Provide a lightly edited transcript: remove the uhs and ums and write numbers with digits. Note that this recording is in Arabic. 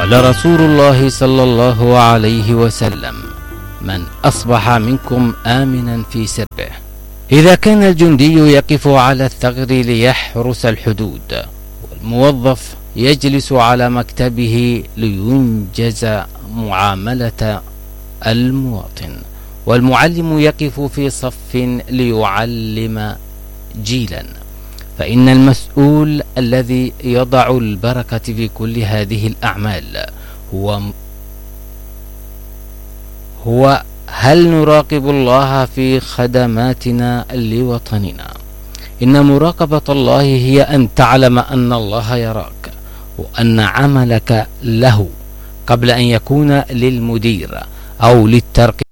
قال رسول الله صلى الله عليه وسلم: من أصبح منكم آمنا في سربه. إذا كان الجندي يقف على الثغر ليحرس الحدود، والموظف يجلس على مكتبه لينجز معاملة المواطن، والمعلم يقف في صف ليعلم جيلا، فإن المسؤول الذي يضع البركة في كل هذه الأعمال هو هل نراقب الله في خدماتنا لوطننا؟ إن مراقبة الله هي أن تعلم أن الله يراك، وأن عملك له قبل أن يكون للمدير أو للترقية